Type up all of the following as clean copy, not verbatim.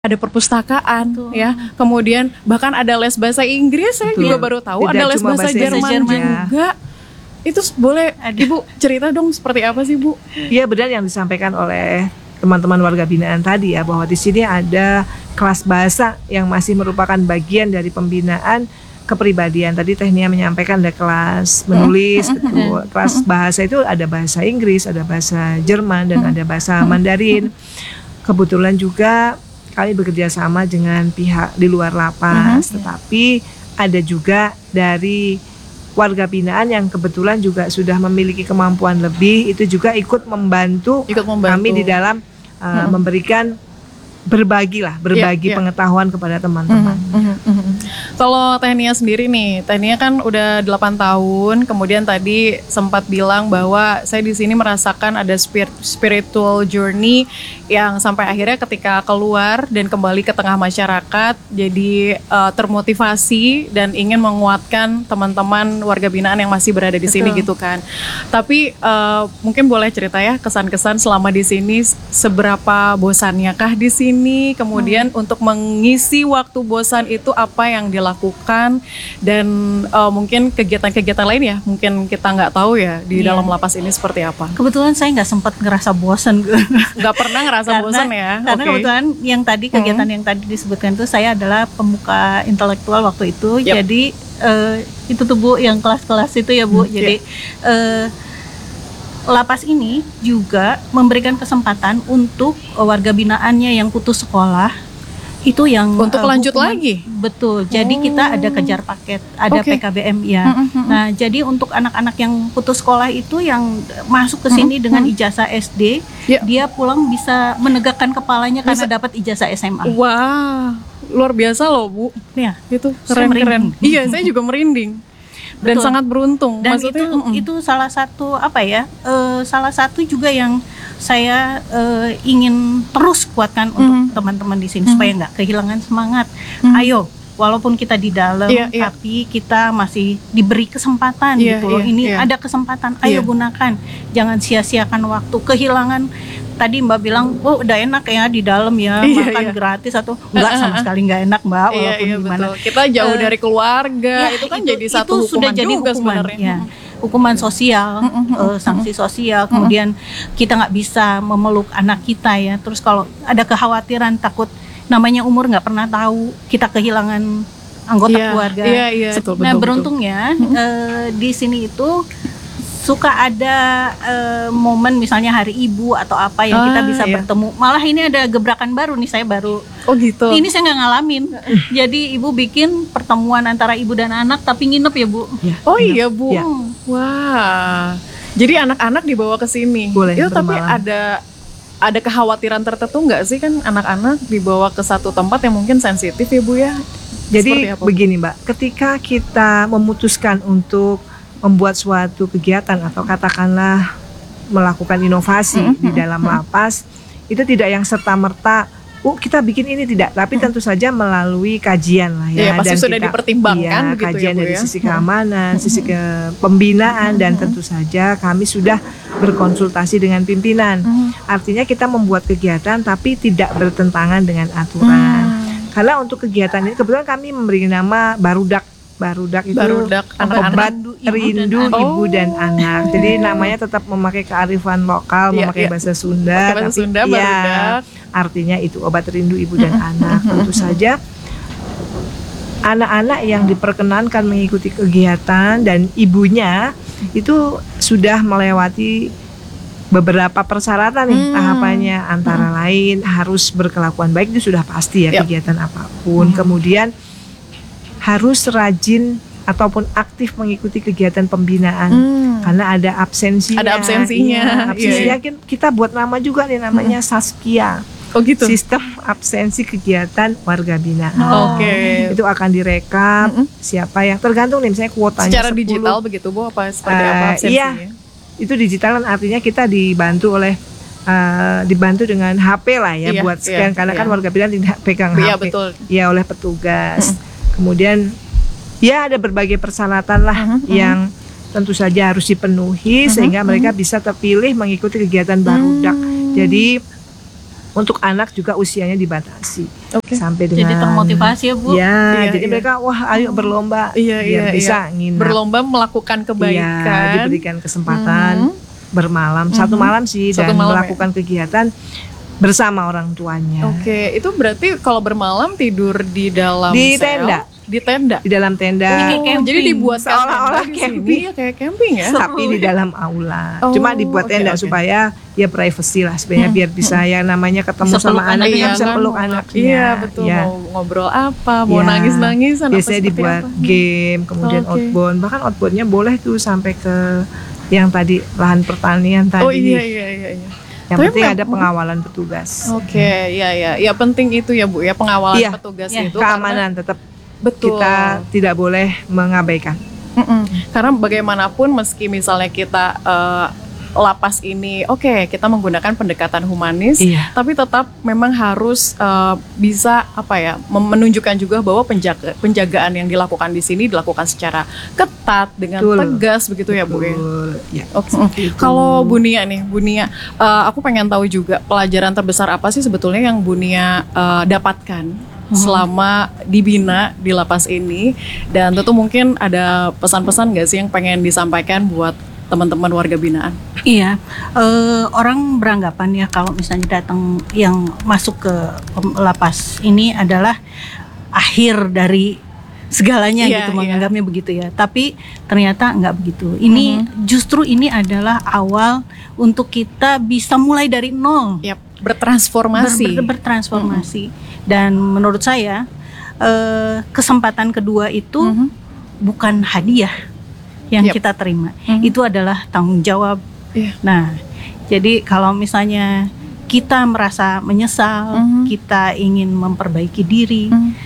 ada perpustakaan Betul. ya, kemudian bahkan ada les bahasa Inggris, saya Betul. juga baru tahu Tidak ada les cuma bahasa bahasa Jerman Jerman. juga. Itu boleh Ada. Ibu cerita dong seperti apa sih Bu? Iya, benar yang disampaikan oleh teman-teman warga binaan tadi ya, bahwa di sini ada kelas bahasa yang masih merupakan bagian dari pembinaan kepribadian. Tadi Tehnia menyampaikan ada kelas menulis, betul. Kelas bahasa itu ada bahasa Inggris, ada bahasa Jerman, dan ada bahasa Mandarin. Kebetulan juga kami bekerja sama dengan pihak di luar lapas, tetapi ada juga dari warga binaan yang kebetulan juga sudah memiliki kemampuan lebih, itu juga ikut membantu kami di dalam memberikan berbagi Iya. pengetahuan kepada teman-teman. Kalau Tehnia sendiri nih, Tehnia kan udah 8 tahun, kemudian tadi sempat bilang bahwa saya di sini merasakan ada spiritual journey yang sampai akhirnya ketika keluar dan kembali ke tengah masyarakat jadi termotivasi dan ingin menguatkan teman-teman warga binaan yang masih berada di sini gitu kan. Tapi mungkin boleh cerita ya kesan-kesan selama di sini, seberapa bosannya kah di sini? Kemudian untuk mengisi waktu bosan itu apa yang dilakukan, dan mungkin kegiatan-kegiatan lain ya mungkin kita nggak tahu ya di dalam lapas ini seperti apa. Kebetulan saya nggak sempat ngerasa bosan. Nggak pernah ngerasa bosan ya? Karena Oke. kebetulan yang tadi kegiatan yang tadi disebutkan itu, saya adalah pemuka intelektual waktu itu. Yap. Jadi itu tuh Bu, yang kelas-kelas itu ya Bu. Jadi lapas ini juga memberikan kesempatan untuk warga binaannya yang putus sekolah itu yang Untuk lanjut hukuman- lagi? Betul. Jadi kita ada kejar paket, ada Oke. PKBM ya. Nah, jadi untuk anak-anak yang putus sekolah itu yang masuk ke sini dengan ijazah SD, Ya. dia pulang bisa menegakkan kepalanya karena dapat ijazah SMA. Wah, luar biasa loh Bu. Ya. Itu Saya keren-keren. merinding. Iya, saya juga merinding. Dan Betul. sangat beruntung. Dan Maksudnya, itu salah satu apa ya? Salah satu juga yang saya ingin terus kuatkan untuk teman-teman di sini supaya nggak kehilangan semangat. Ayo, walaupun kita di dalam, Iya, iya. tapi kita masih diberi kesempatan Iya, gitu loh. iya, Ini iya. ada kesempatan, ayo Iya. gunakan. Jangan sia-siakan waktu. Kehilangan, tadi Mbak bilang, oh udah enak ya di dalam ya, Iya, makan iya. gratis atau enggak, sama sekali nggak enak Mbak, iya, walaupun iya gimana. betul. Kita jauh dari keluarga, Ya, itu kan jadi satu itu hukuman sudah jadi juga hukuman, sebenarnya. ya. Hukuman sosial, sanksi sosial. Kemudian kita nggak bisa memeluk anak kita ya. Terus kalau ada kekhawatiran, takut, namanya umur nggak pernah tahu, kita kehilangan anggota Iya, keluarga. iya, iya. Betul, Nah, betul, beruntungnya di sini itu suka ada momen misalnya hari ibu atau apa yang kita bisa iya. bertemu. Malah ini ada gebrakan baru nih, saya baru Oh gitu. ini saya nggak ngalamin. Jadi ibu bikin pertemuan antara ibu dan anak tapi nginep ya Bu. Oh iya Bu. Iya. Wah. Jadi anak-anak dibawa ke sini. Boleh, Itu tapi bermalam. ada kekhawatiran tertentu nggak sih, kan anak-anak dibawa ke satu tempat yang mungkin sensitif ya Bu ya? Jadi Seperti apa, Bu? begini Mbak, ketika kita memutuskan untuk membuat suatu kegiatan atau katakanlah melakukan inovasi di dalam lapas, itu tidak yang serta-merta kita bikin ini, tidak, tapi tentu saja melalui kajian lah ya. Iya, pasti sudah dipertimbangkan begitu ya, kajian Bu, dari ya? sisi keamanan, sisi pembinaan, dan tentu saja kami sudah berkonsultasi dengan pimpinan. Artinya kita membuat kegiatan tapi tidak bertentangan dengan aturan. Karena untuk kegiatan ini kebetulan kami memberi nama Barudak. Barudak itu Barudak anak-anak. obat Rindu rindu ibu dan ibu dan anak. Jadi namanya tetap memakai kearifan lokal, Iya, memakai iya. bahasa Sunda, Pakai bahasa tapi Sunda, ya, Barudak. artinya itu obat rindu ibu dan anak. Tentu saja anak-anak yang diperkenankan mengikuti kegiatan dan ibunya itu sudah melewati beberapa persyaratan nih tahapannya, antara lain harus berkelakuan baik, itu sudah pasti ya, Yap. kegiatan apapun. Kemudian harus rajin ataupun aktif mengikuti kegiatan pembinaan karena ada absensinya. Ada absensinya. Iya, absensinya Iya, kita buat nama juga nih, namanya Saskia. Oh gitu. Sistem absensi kegiatan warga binaan. Oke. Itu akan direkap siapa yang tergantung nih, misalnya kuotanya Secara 10. digital begitu Bu, apa seperti apa absensinya? Iya, itu digital kan, artinya kita dibantu oleh dibantu dengan HP lah ya, Iya, buat scan, iya, karena kan iya. warga binaan tidak pegang Iya, HP. betul. Ya, oleh petugas. Kemudian ya ada berbagai persyaratan lah yang tentu saja harus dipenuhi sehingga mereka bisa terpilih mengikuti kegiatan Barudak. Jadi untuk anak juga usianya dibatasi. Oke. sampai dengan Jadi termotivasi ya Bu. Ya, Iya, jadi iya. mereka wah ayo berlomba biar bisa nginap. Berlomba melakukan kebaikan. Iya, diberikan kesempatan bermalam, satu malam sih, Satu dan malam, melakukan kegiatan bersama orang tuanya. Oke, itu berarti kalau bermalam tidur di dalam Di sel? tenda. Di tenda. Di dalam tenda, Kayak camping. Jadi dibuat Seolah-olah di camping. sini ya kayak camping ya. tapi di dalam aula. Oh, Cuma dibuat oke, tenda oke. supaya ya privacy lah, sebenarnya biar bisa ya namanya ketemu Bisa sama peluk anak, anaknya, ya bisa kan? peluk anaknya. Iya betul, Ya. mau ngobrol apa, mau Ya. nangis-nangisan apa Biasanya seperti dibuat apa. game, kemudian Oke. outbound. Bahkan outboundnya boleh tuh sampai ke yang tadi lahan pertanian tadi. Oh iya. Yang Tapi penting memang- ada pengawalan petugas. Oke, iya. Ya penting itu ya Bu ya, pengawalan Iya. petugas Iya. itu. karena- Keamanan tetap Betul. kita tidak boleh mengabaikan. Karena bagaimanapun meski misalnya kita lapas ini oke kita menggunakan pendekatan humanis, Iya. tapi tetap memang harus bisa menunjukkan juga bahwa penjagaan yang dilakukan di sini dilakukan secara ketat dengan Betul. tegas begitu ya Bu ya. Betul. Ya. Oke. Seperti itu. Kalau Bu Nia nih, Bu Nia, aku pengen tahu juga pelajaran terbesar apa sih sebetulnya yang Bu Nia dapatkan selama dibina di lapas ini, dan tentu mungkin ada pesan-pesan nggak sih yang pengen disampaikan buat teman-teman warga binaan? Iya, orang beranggapan ya kalau misalnya datang yang masuk ke lapas ini adalah akhir dari segalanya Iya, gitu, iya. menganggapnya begitu ya. Tapi ternyata nggak begitu. Ini justru ini adalah awal untuk kita bisa mulai dari nol, Yap, bertransformasi. bertransformasi. Dan menurut saya kesempatan kedua itu bukan hadiah yang Yap. kita terima, itu adalah tanggung jawab. Iya. Nah, jadi kalau misalnya kita merasa menyesal, kita ingin memperbaiki diri,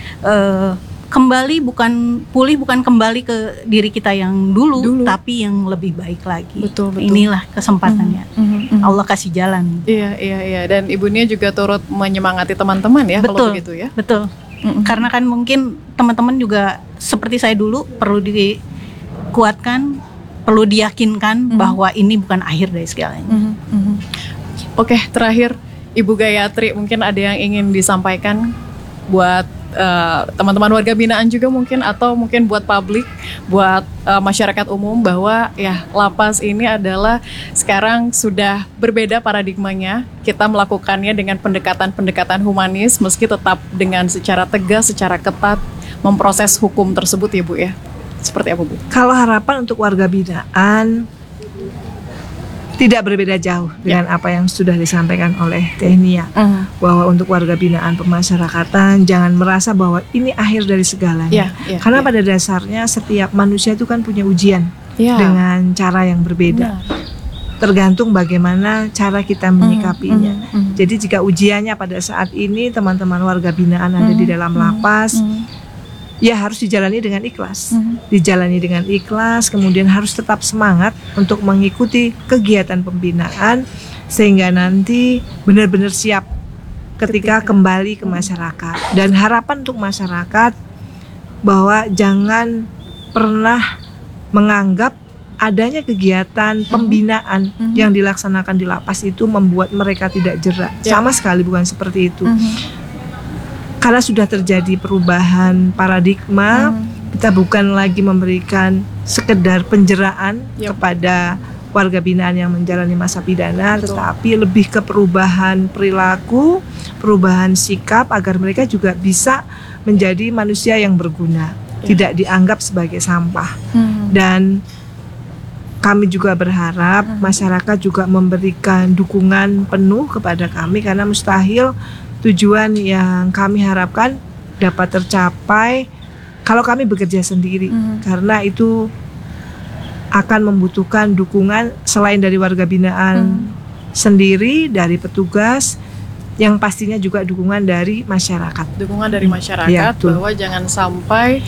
pulih bukan kembali ke diri kita yang dulu. Tapi yang lebih baik lagi. Betul. Inilah kesempatannya. Allah kasih jalan. Iya. Dan Ibu Nia juga turut menyemangati teman-teman ya kalau Betul. begitu ya. Betul. Karena kan mungkin teman-teman juga seperti saya dulu perlu dikuatkan, perlu diyakinkan bahwa ini bukan akhir dari segalanya. Oke, terakhir Ibu Gayatri, mungkin ada yang ingin disampaikan buat teman-teman warga binaan juga mungkin, atau mungkin buat publik, buat masyarakat umum, bahwa ya lapas ini adalah sekarang sudah berbeda paradigmanya. Kita melakukannya dengan pendekatan-pendekatan humanis, meski tetap dengan secara tegas, secara ketat memproses hukum tersebut ya Bu ya. Seperti apa Bu? Kalau harapan untuk warga binaan tidak berbeda jauh dengan apa yang sudah disampaikan oleh Teh Nia, bahwa untuk warga binaan pemasyarakatan jangan merasa bahwa ini akhir dari segalanya. Karena pada dasarnya setiap manusia itu kan punya ujian dengan cara yang berbeda. Tergantung bagaimana cara kita menyikapinya. Jadi jika ujiannya pada saat ini teman-teman warga binaan ada di dalam lapas, ya harus dijalani dengan ikhlas. Dijalani dengan ikhlas, kemudian harus tetap semangat untuk mengikuti kegiatan pembinaan sehingga nanti benar-benar siap ketika kembali ke masyarakat. Dan harapan untuk masyarakat bahwa jangan pernah menganggap adanya kegiatan pembinaan yang dilaksanakan di lapas itu membuat mereka tidak jerak. Sama sekali bukan seperti itu. Karena sudah terjadi perubahan paradigma, kita bukan lagi memberikan sekedar penjeraan kepada warga binaan yang menjalani masa pidana, tetapi lebih ke perubahan perilaku, perubahan sikap agar mereka juga bisa menjadi manusia yang berguna, tidak dianggap sebagai sampah. Dan kami juga berharap masyarakat juga memberikan dukungan penuh kepada kami, karena mustahil tujuan yang kami harapkan dapat tercapai kalau kami bekerja sendiri, karena itu akan membutuhkan dukungan selain dari warga binaan sendiri, dari petugas, yang pastinya juga dukungan dari masyarakat. Dukungan dari masyarakat, Ya, betul. bahwa jangan sampai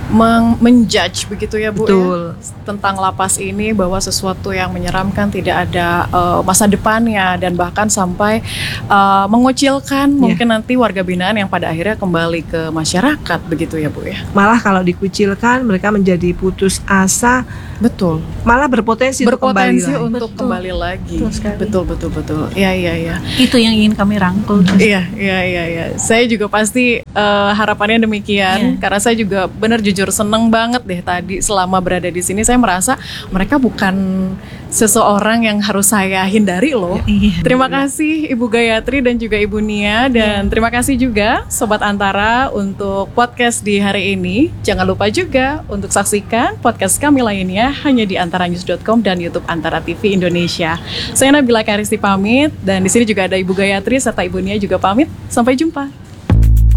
menjudge begitu ya Bu Betul. ya, tentang lapas ini bahwa sesuatu yang menyeramkan, tidak ada masa depannya, dan bahkan sampai mengucilkan mungkin nanti warga binaan yang pada akhirnya kembali ke masyarakat begitu ya Bu ya. Malah kalau dikucilkan mereka menjadi putus asa, Betul. malah berpotensi untuk kembali Berpotensi lagi. untuk Betul. kembali lagi. Betul sekali. Betul. Iya. Itu yang ingin kami rangkul. Iya. Saya juga pasti harapannya demikian, karena saya juga benar jujur seneng banget deh tadi selama berada di sini. Saya merasa mereka bukan seseorang yang harus saya hindari loh. Iya. Terima kasih Ibu Gayatri dan juga Ibu Nia, dan terima kasih juga Sobat Antara untuk podcast di hari ini. Jangan lupa juga untuk saksikan podcast kami lainnya hanya di antaranews.com dan YouTube Antara TV Indonesia. Saya Nabila Karisti pamit, dan di sini juga ada Ibu Gayatri serta Ibu Nia juga pamit. Sampai jumpa.